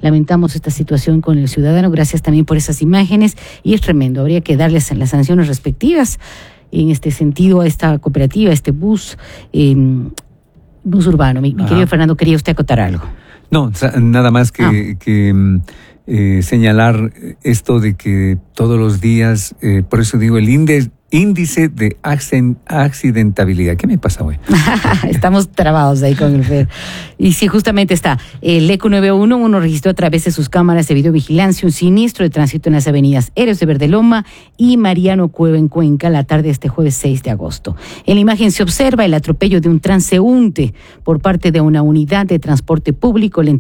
Lamentamos esta situación con el ciudadano. Gracias también por esas imágenes. Y es tremendo. Habría que darles las sanciones respectivas en este sentido a esta cooperativa, a este bus urbano. Mi querido Fernando, ¿quería usted acotar algo? No, nada más que señalar esto de que todos los días, por eso digo, el índice de accidentabilidad. ¿Qué me pasa hoy? Estamos trabados ahí con el Fer. Y sí, justamente está. El ECU 911 registró a través de sus cámaras de videovigilancia un siniestro de tránsito en las avenidas Héroes de Verdeloma y Mariano Cueva en Cuenca la tarde de este jueves 6 de agosto. En la imagen se observa el atropello de un transeúnte por parte de una unidad de transporte público.